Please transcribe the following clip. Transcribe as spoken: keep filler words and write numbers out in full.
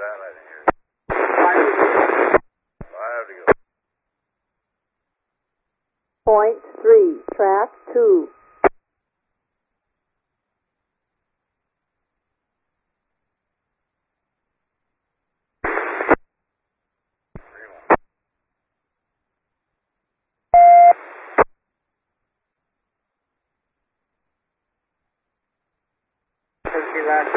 that? I didn't hear it. Five. Five to go. Point three, track two. Turkey last